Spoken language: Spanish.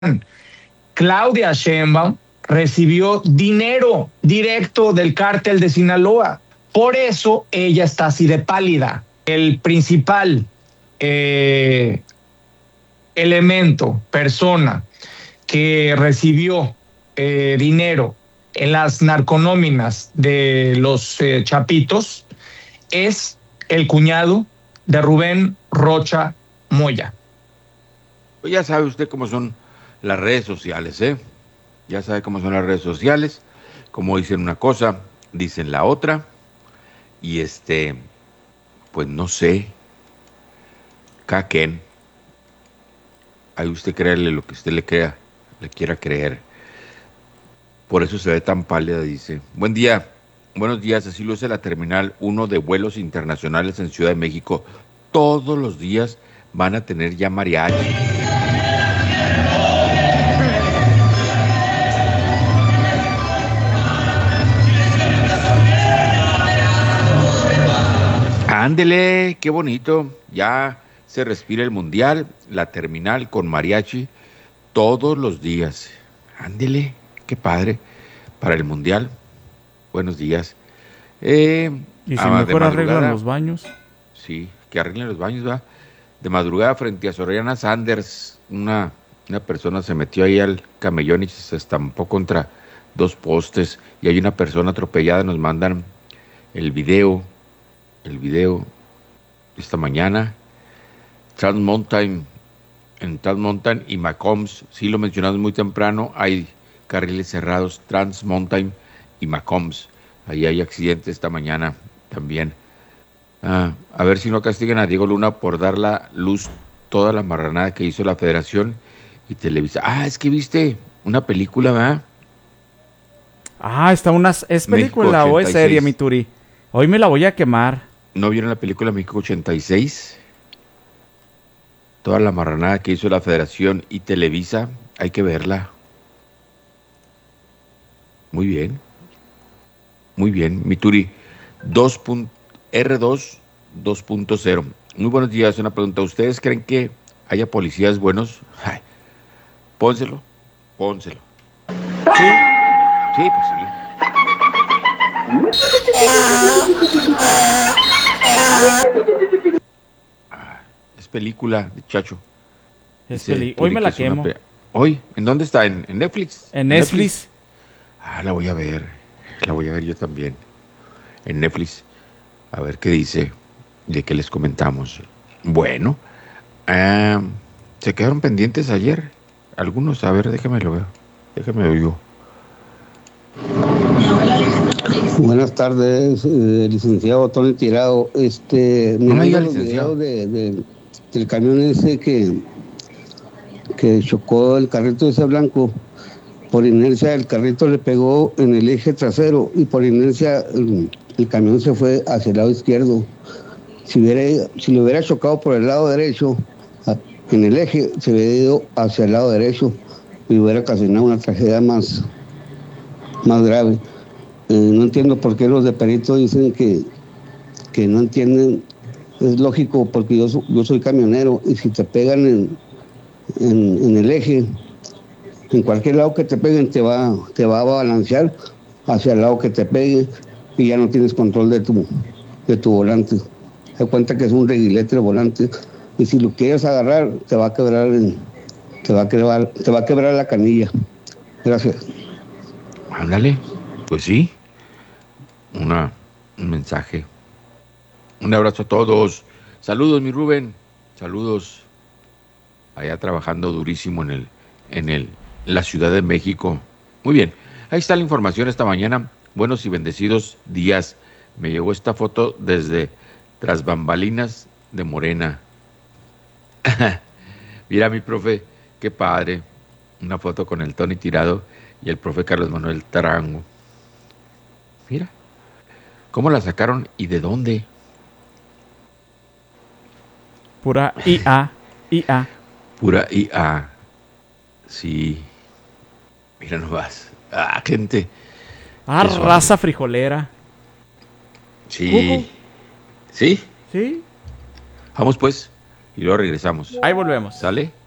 Claudia Sheinbaum recibió dinero directo del cártel de Sinaloa. Por eso ella está así de pálida. El principal elemento, persona que recibió dinero en las narconóminas de los Chapitos es el cuñado de Rubén Rocha Moya. Pues ya sabe usted cómo son las redes sociales, ¿eh? Ya sabe cómo son las redes sociales, como dicen una cosa, dicen la otra, y pues no sé, cada quien, ahí usted créale lo que usted le quiera creer. Por eso se ve tan pálida, dice. Buen día, buenos días, así luce la Terminal 1 de vuelos internacionales en Ciudad de México. Todos los días van a tener ya mariachi. Ándele, qué bonito. Ya se respira el mundial, la terminal con mariachi todos los días. Ándele, qué padre. Para el mundial, buenos días. Y si mejor arreglan los baños. Sí, que arreglen los baños, ¿va? De madrugada frente a Soriana Sanders, una persona se metió ahí al camellón y se estampó contra dos postes y hay una persona atropellada. Nos mandan el video esta mañana. En Trans Mountain y Macombs, sí lo mencionamos muy temprano, hay carriles cerrados, Trans Mountain y Macombs. Ahí hay accidentes esta mañana también. A ver si no castigan a Diego Luna por dar la luz toda la marranada que hizo la Federación y Televisa. Es que viste una película, ¿verdad? ¿Es película o es serie, mi Turi? Hoy me la voy a quemar. ¿No vieron la película México 86? Toda la marranada que hizo la Federación y Televisa, hay que verla. Muy bien, mi Turi. R2 2.0. Muy buenos días, una pregunta. ¿Ustedes creen que haya policías buenos? Pónselo. Sí, pues sí. Es película de Chacho. Hoy me la quemo. ¿Hoy? ¿En dónde está? ¿En Netflix? En Netflix. La voy a ver yo también. En Netflix. A ver qué dice, de qué les comentamos. Bueno, se quedaron pendientes ayer. Algunos, a ver, déjame lo oigo. Buenas tardes, licenciado Tony Tirado. Mirando los videos del camión ese que chocó el carrito ese blanco, por inercia el carrito le pegó en el eje trasero y por inercia el camión se fue hacia el lado izquierdo. Si le hubiera chocado por el lado derecho, en el eje se hubiera ido hacia el lado derecho y hubiera ocasionado una tragedia más grave. No entiendo por qué los de perito dicen que no entienden. Es lógico, porque yo soy camionero y si te pegan en el eje, en cualquier lado que te peguen te va a balancear hacia el lado que te pegue y ya no tienes control de tu volante. Se cuenta que es un reguilete el volante y si lo quieres agarrar te va a quebrar la canilla. Gracias. Ándale, pues sí. Un mensaje. Un abrazo a todos. Saludos, mi Rubén. Saludos. Allá trabajando durísimo en la Ciudad de México. Muy bien. Ahí está la información esta mañana. Buenos y bendecidos días. Me llegó esta foto desde tras bambalinas de Morena. Mira, mi profe, qué padre. Una foto con el Tony Tirado y el profe Carlos Manuel Tarango. Mira, ¿cómo la sacaron y de dónde? Pura IA. Pura IA. Sí. Mira nomás. Gente. Raza frijolera. Sí. ¿Sí? Sí. Vamos pues. Y luego regresamos. Ahí volvemos. ¿Sale?